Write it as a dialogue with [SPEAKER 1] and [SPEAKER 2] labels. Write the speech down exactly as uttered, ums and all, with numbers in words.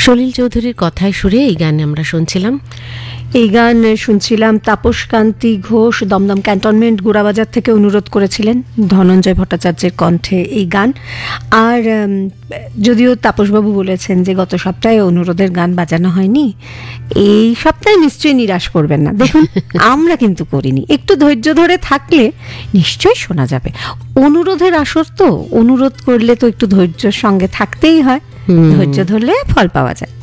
[SPEAKER 1] সলিল চৌধুরীর কথায় সুরে এই গান আমরা শুনছিলাম।
[SPEAKER 2] এই গান শুনছিলাম তাপস কান্তি ঘোষ দমদম ক্যান্টনমেন্ট গোড়াবাজার থেকে অনুরোধ করেছিলেন, ধনঞ্জয় ভট্টাচার্যের কণ্ঠে এই গান। আর যদিও তাপসবাবু বলেছেন যে গত সপ্তাহে অনুরোধের গান বাজানো হয়নি, এই সপ্তাহে নিশ্চয়ই নিরাশ করবেন না। দেখুন আমরা কিন্তু করিনি, একটু ধৈর্য ধরে থাকলে নিশ্চয়ই শোনা যাবে। অনুরোধের আসর তো, অনুরোধ করলে তো একটু ধৈর্যের সঙ্গে থাকতেই হয়, ধৈর্য ধরলে ফল পাওয়া যায়।